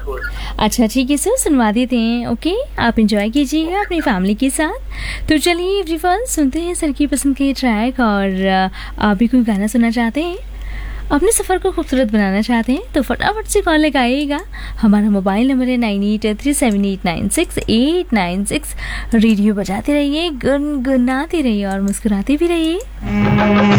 मिर्जापुर। अच्छा ठीक है सर, सुनवा देते हैं। ओके, आप एंजॉय कीजिएगा अपनी फैमिली के साथ। तो चलिए एवरीवन, सुनते हैं सर की पसंद के ट्रैक। और आप भी कोई गाना सुनना चाहते हैं, अपने सफ़र को खूबसूरत बनाना चाहते हैं, तो फटाफट से कॉल लगाइएगा। हमारा मोबाइल नंबर है 9837896896। रेडियो बजाते रहिए, गुनगुनाते रहिए और मुस्कुराते भी रहिए।